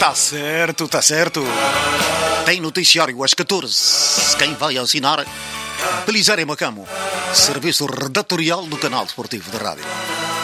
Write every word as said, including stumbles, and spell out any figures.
Tá certo, tá certo. Tem noticiário às catorze. Quem vai assinar? Belisário Macamo, serviço redatorial do canal desportivo da rádio.